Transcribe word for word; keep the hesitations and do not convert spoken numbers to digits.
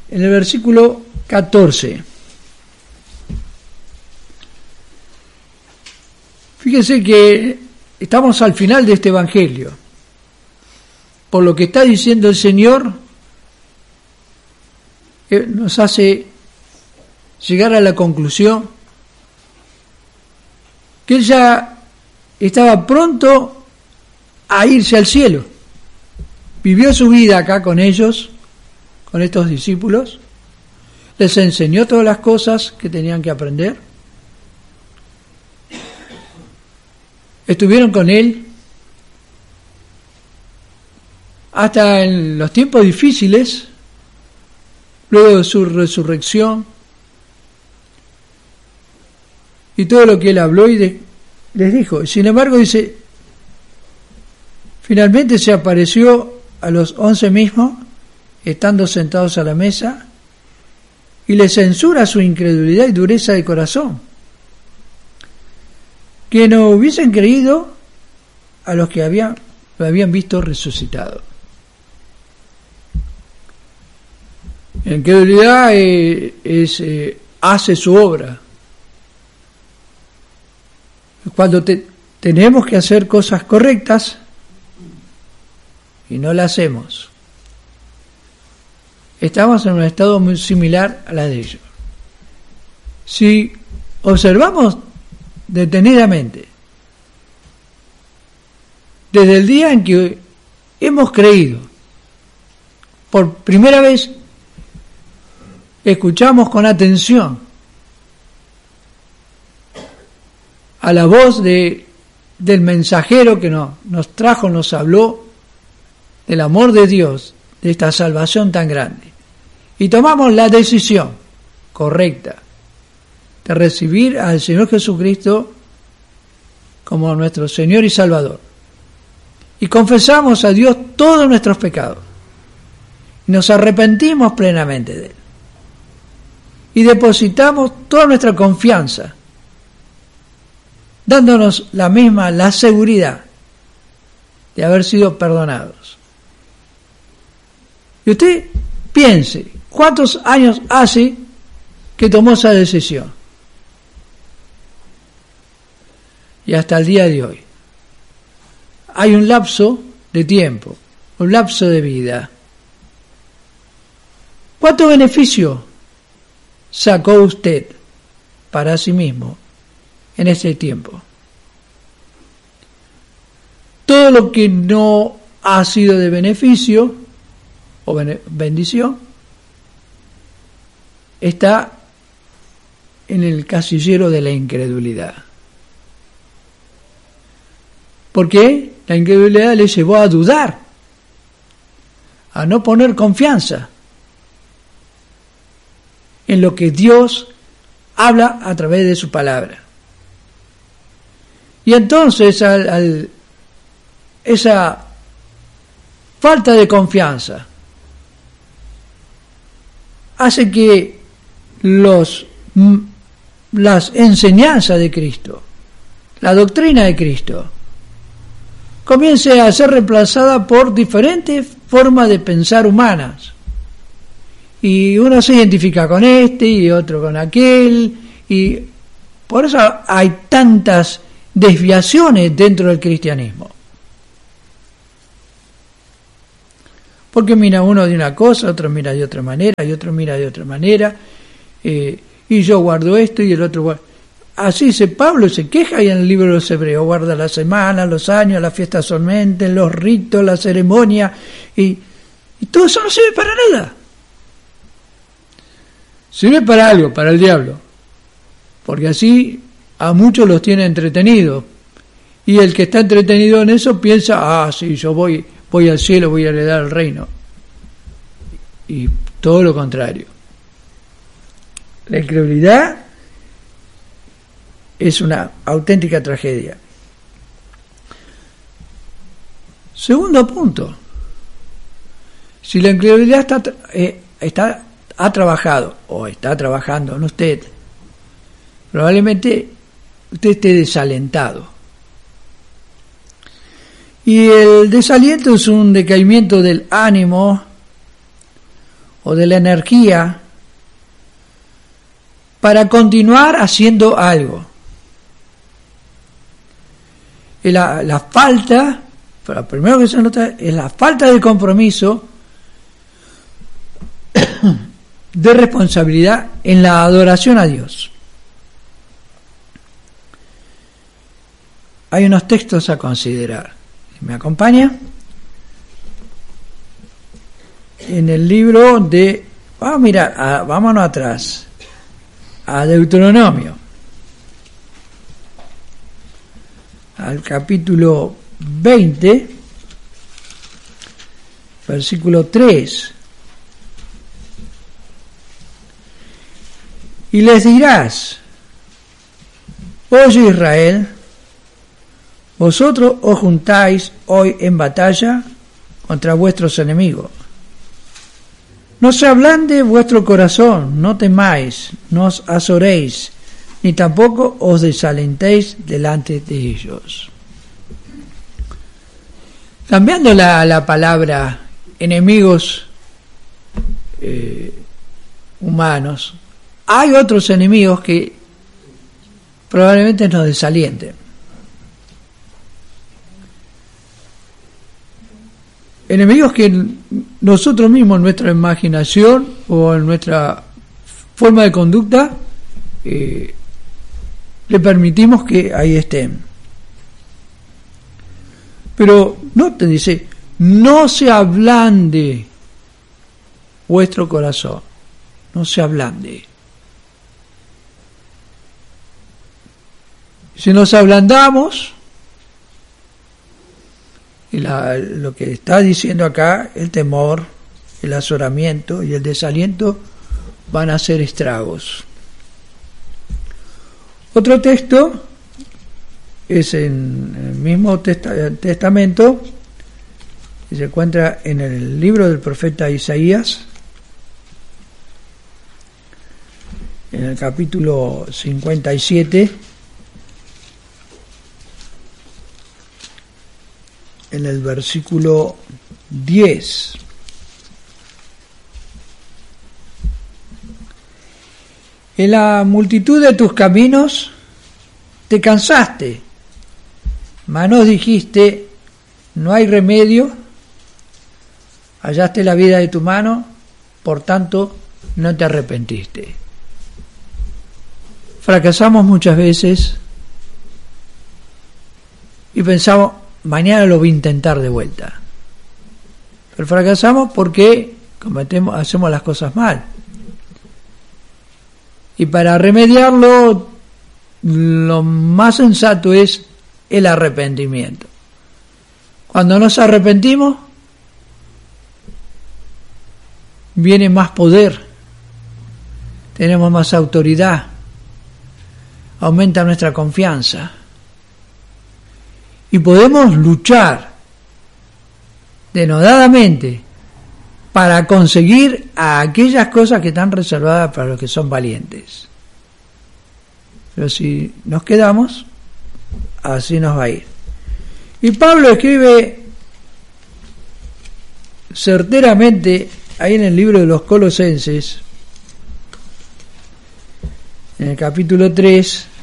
en el versículo catorce. Fíjense que estamos al final de este evangelio. Por lo que está diciendo el Señor, eh, nos hace llegar a la conclusión que Él ya estaba pronto a irse al cielo. Vivió su vida acá con ellos, con estos discípulos, les enseñó todas las cosas que tenían que aprender, estuvieron con Él hasta en los tiempos difíciles, luego de su resurrección, y todo lo que Él habló y de, les dijo. Sin embargo, dice, finalmente se apareció a los once mismos, estando sentados a la mesa, y les censura su incredulidad y dureza de corazón, que no hubiesen creído a los que habían, lo habían visto resucitado. La incredulidad eh, es, eh, hace su obra. Cuando te, tenemos que hacer cosas correctas y no las hacemos, estamos en un estado muy similar a la de ellos. Si observamos detenidamente, desde el día en que hemos creído, por primera vez escuchamos con atención a la voz de, del mensajero que nos, nos trajo, nos habló del amor de Dios, de esta salvación tan grande, y tomamos la decisión correcta de recibir al Señor Jesucristo como nuestro Señor y Salvador, y confesamos a Dios todos nuestros pecados, y nos arrepentimos plenamente de Él, y depositamos toda nuestra confianza, dándonos la misma, la seguridad de haber sido perdonados. Y usted piense, ¿cuántos años hace que tomó esa decisión? Y hasta el día de hoy. Hay un lapso de tiempo, un lapso de vida. ¿Cuánto beneficio sacó usted para sí mismo en ese tiempo? Todo lo que no ha sido de beneficio o bendición está en el casillero de la incredulidad. ¿Por qué? La incredulidad le llevó a dudar, a no poner confianza en lo que Dios habla a través de su palabra. Y entonces al, al, esa falta de confianza hace que los, las enseñanzas de Cristo, la doctrina de Cristo, comience a ser reemplazada por diferentes formas de pensar humanas. Y uno se identifica con este y otro con aquel, y por eso hay tantas desviaciones dentro del cristianismo. Porque mira uno de una cosa, otro mira de otra manera, y otro mira de otra manera, eh, y yo guardo esto y el otro guarda. Así dice Pablo, se queja y en el libro de los Hebreos, guarda las semanas, los años, las fiestas solemnes, los ritos, la ceremonia, y, y todo eso no sirve para nada. Sirve para algo, para el diablo, porque así a muchos los tiene entretenidos, y el que está entretenido en eso piensa, ah, sí, yo voy, voy al cielo, voy a heredar el reino, y todo lo contrario. La incredulidad es una auténtica tragedia. Segundo punto, si la incredulidad está, eh, está ha trabajado o está trabajando en usted, probablemente usted esté desalentado. Y el desaliento es un decaimiento del ánimo o de la energía para continuar haciendo algo. Y la, la falta, pero primero que se nota, es la falta de compromiso, de responsabilidad en la adoración a Dios. Hay unos textos a considerar. ¿Me acompaña? En el libro de... Vamos a mirar, a, vámonos atrás, a Deuteronomio, al capítulo veinte, versículo tres. Y les dirás: oye Israel, vosotros os juntáis hoy en batalla contra vuestros enemigos. No se ablande vuestro corazón, no temáis, no os azoréis, ni tampoco os desalentéis delante de ellos. Cambiando la, la palabra enemigos eh, humanos, hay otros enemigos que probablemente nos desalienten. Enemigos que nosotros mismos, en nuestra imaginación o en nuestra forma de conducta, eh, le permitimos que ahí estén. Pero no te dice, no se ablande vuestro corazón, no se ablande. Si nos ablandamos, y la, lo que está diciendo acá, el temor, el azoramiento y el desaliento van a hacer estragos. Otro texto es en el mismo testa, testamento, que se encuentra en el libro del profeta Isaías, en el capítulo cincuenta y siete, en el versículo diez. En la multitud de tus caminos te cansaste, mas no dijiste, no hay remedio, hallaste la vida de tu mano, por tanto no te arrepentiste. Fracasamos muchas veces y pensamos, mañana lo voy a intentar de vuelta. Pero fracasamos porque cometemos, hacemos las cosas mal. Y para remediarlo, lo más sensato es el arrepentimiento. Cuando nos arrepentimos, viene más poder, tenemos más autoridad, aumenta nuestra confianza. Y podemos luchar denodadamente para conseguir a aquellas cosas que están reservadas para los que son valientes. Pero si nos quedamos, así nos va a ir. Y Pablo escribe certeramente ahí en el libro de los Colosenses, en el capítulo tres,